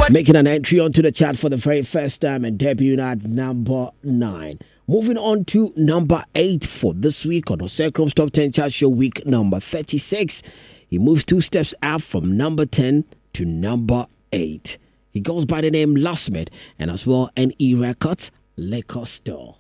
Making an entry onto the chart for the very first time and debuting at number 9. Moving on to number 8 for this week on Osekrom's Top 10 Chart Show, week number 36. He moves 2 steps up from number 10 to number 8. He goes by the name Lasmith and as well NE Records, Liquor Store.